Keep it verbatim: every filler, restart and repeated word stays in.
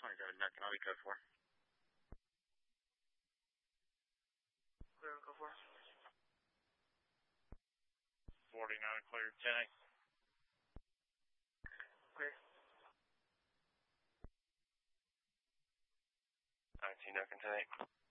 twenty-seven, nothing. I'll be code four. Clear on code four. forty-nine, clear, ten eight. Clear. nineteen, Duncan, ten eight.